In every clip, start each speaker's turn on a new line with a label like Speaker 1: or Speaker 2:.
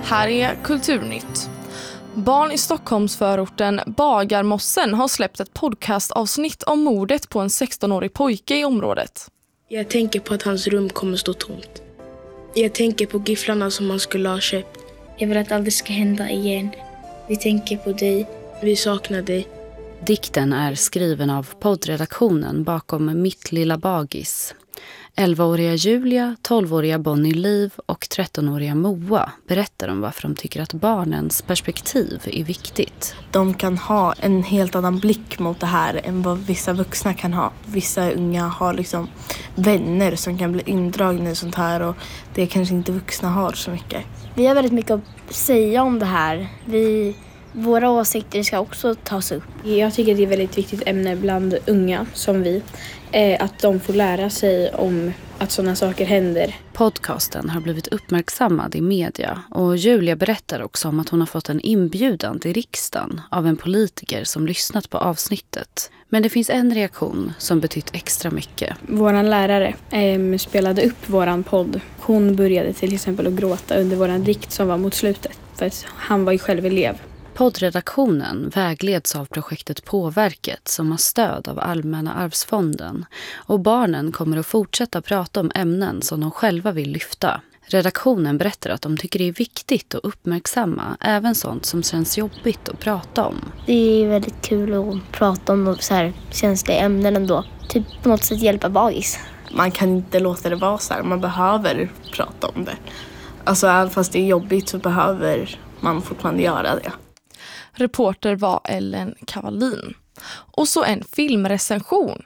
Speaker 1: Här är Kulturnytt. Barn i Stockholmsförorten Bagarmossen har släppt ett podcastavsnitt om mordet på en 16-årig pojke i området.
Speaker 2: Jag tänker på att hans rum kommer stå tomt. Jag tänker på gifflarna som han skulle ha köpt.
Speaker 3: Jag vill att det aldrig ska hända igen. Vi tänker på dig.
Speaker 2: Vi saknar dig.
Speaker 4: Dikten är skriven av poddredaktionen bakom Mitt lilla bagis. 11-åriga Julia, 12-åriga Bonnie Liv och 13-åriga Moa berättar om varför de tycker att barnens perspektiv är viktigt.
Speaker 5: De kan ha en helt annan blick mot det här än vad vissa vuxna kan ha. Vissa unga har liksom vänner som kan bli indragna i sånt här och det kanske inte vuxna har så mycket.
Speaker 3: Vi har väldigt mycket att säga om det här. Våra åsikter ska också tas upp.
Speaker 6: Jag tycker det är ett väldigt viktigt ämne bland unga som vi. Att de får lära sig om att sådana saker händer.
Speaker 4: Podcasten har blivit uppmärksammad i media och Julia berättar också om att hon har fått en inbjudan till riksdagen av en politiker som lyssnat på avsnittet. Men det finns en reaktion som betytt extra mycket.
Speaker 6: Våran lärare spelade upp våran podd. Hon började till exempel att gråta under våran dikt som var mot slutet. För att han var ju själv elev.
Speaker 4: Poddredaktionen vägleds av projektet Påverket som har stöd av Allmänna arvsfonden och barnen kommer att fortsätta prata om ämnen som de själva vill lyfta. Redaktionen berättar att de tycker det är viktigt att uppmärksamma även sånt som känns jobbigt att prata om.
Speaker 3: Det är väldigt kul att prata om så här känsliga ämnen ändå. Typ på något sätt hjälpa bagis.
Speaker 5: Man kan inte låta det vara så här. Man behöver prata om det. Alltså även fast det är jobbigt så behöver man fortfarande göra det.
Speaker 1: Reporter var Ellen Cavallin. Och så en filmrecension.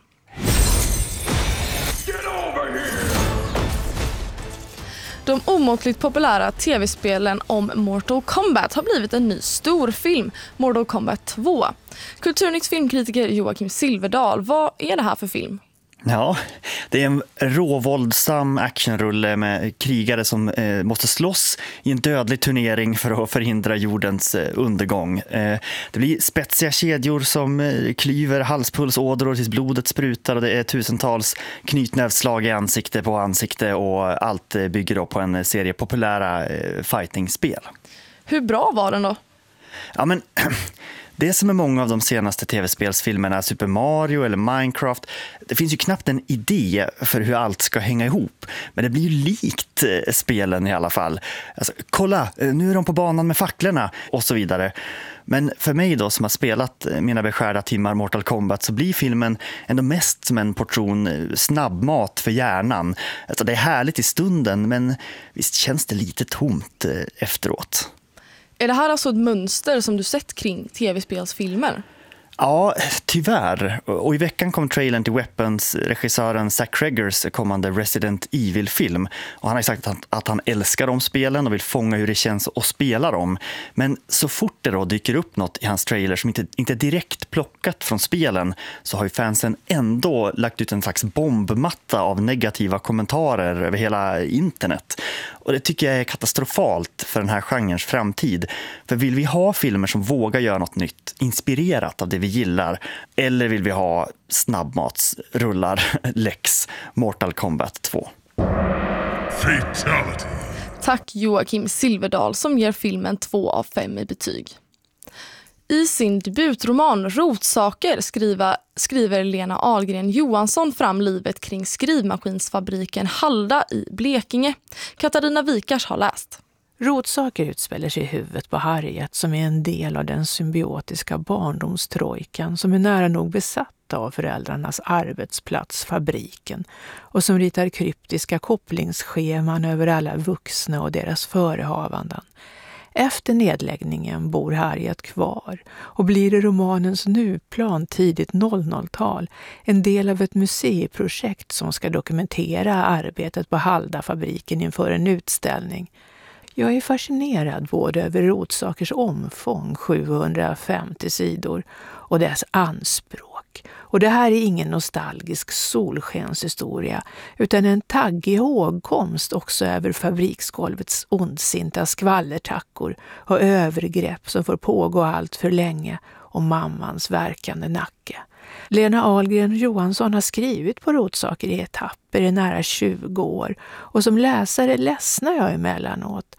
Speaker 1: De omåttligt populära tv-spelen om Mortal Kombat har blivit en ny storfilm, Mortal Kombat 2. Kulturnytt filmkritiker Joakim Silverdal, vad är det här för film?
Speaker 7: Ja, det är en råvåldsam actionrulle med krigare som måste slåss i en dödlig turnering för att förhindra jordens undergång. Det blir spetsiga kedjor som klyver halspulsådror tills blodet sprutar och det är tusentals knytnävsslag i ansikte på ansikte och allt bygger då på en serie populära fightingspel.
Speaker 1: Hur bra var den då?
Speaker 7: Ja, men det som är många av de senaste tv-spelsfilmerna, Super Mario eller Minecraft, det finns ju knappt en idé för hur allt ska hänga ihop. Men det blir ju likt spelen i alla fall. Alltså, kolla, nu är de på banan med facklorna och så vidare. Men för mig då som har spelat mina beskärda timmar Mortal Kombat så blir filmen ändå mest som en portion snabbmat för hjärnan. Alltså, det är härligt i stunden men visst känns det lite tomt efteråt.
Speaker 1: Är det här alltså ett mönster som du sett kring tv-spelsfilmer?
Speaker 7: Ja, tyvärr. Och i veckan kom trailern till Weapons-regissören Zach Cregers kommande Resident Evil-film. Och han har sagt att han älskar de spelen och vill fånga hur det känns att spela dem. Men så fort det då dyker upp något i hans trailer som inte är direkt plockat från spelen så har ju fansen ändå lagt ut en slags bombmatta av negativa kommentarer över hela internet. Och det tycker jag är katastrofalt för den här genrens framtid. För vill vi ha filmer som vågar göra något nytt, inspirerat av det vi gillar, eller vill vi ha snabbmatsrullar, Lex, Mortal Kombat 2?
Speaker 1: Fatality. Tack Joakim Silverdal som ger filmen 2 av 5 i betyg. I sin debutroman Rotsaker skriver Lena Ahlgren Johansson fram livet kring skrivmaskinsfabriken Halda i Blekinge. Katarina Wikars har läst.
Speaker 8: Rotsaker utspelar sig i huvudet på Harriet som är en del av den symbiotiska barndomstrojkan som är nära nog besatt av föräldrarnas arbetsplats, fabriken, och som ritar kryptiska kopplingsscheman över alla vuxna och deras förehavanden. Efter nedläggningen bor Harriet kvar och blir i romanens nuplan tidigt 00-tal en del av ett museiprojekt som ska dokumentera arbetet på Halda-fabriken inför en utställning. Jag är fascinerad både över Rotsakers omfång, 750 sidor, och dess anspråk. Och det här är ingen nostalgisk solskenshistoria utan en taggig hågkomst också över fabriksgolvets ondsinta skvallertackor och övergrepp som får pågå allt för länge och mammans verkande nacke. Lena Ahlgren Johansson har skrivit på Rotsaker i etapper i nära 20 år och som läsare ledsnar jag emellanåt.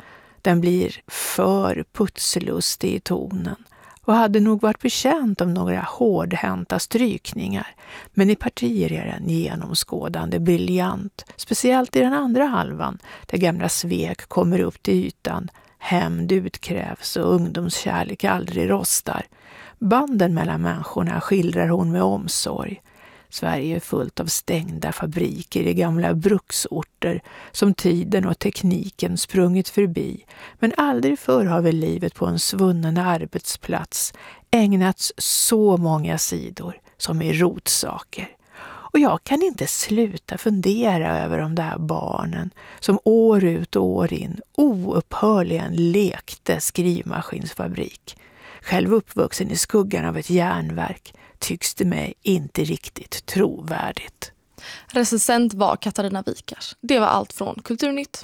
Speaker 8: Den blir för putslustig i tonen och hade nog varit bekänt om några hårdhänta strykningar. Men i partier är den genomskådande briljant, speciellt i den andra halvan där gamla svek kommer upp till ytan, hämnd utkrävs och ungdomskärlek aldrig rostar. Banden mellan människorna skildrar hon med omsorg. Sverige är fullt av stängda fabriker i gamla bruksorter som tiden och tekniken sprungit förbi. Men aldrig förr har väl livet på en svunnen arbetsplats ägnats så många sidor som i rotsaker. Och jag kan inte sluta fundera över de där barnen som år ut och år in oupphörligen lekte skrivmaskinsfabrik. Själv uppvuxen i skuggan av ett järnverk tycks det mig inte riktigt trovärdigt.
Speaker 1: Recensent var Katarina Wikars. Det var allt från Kulturnytt.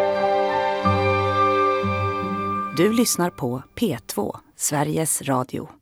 Speaker 9: Du lyssnar på P2, Sveriges Radio.